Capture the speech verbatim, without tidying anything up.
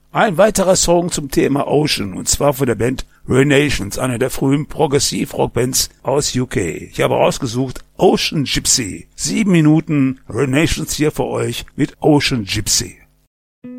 Ein weiterer Song zum Thema Ocean, und zwar von der Band Renations, einer der frühen Progressiv-Rock-Bands aus U K. Ich habe rausgesucht Ocean Gypsy. Sieben Minuten Renations hier für euch mit Ocean Gypsy.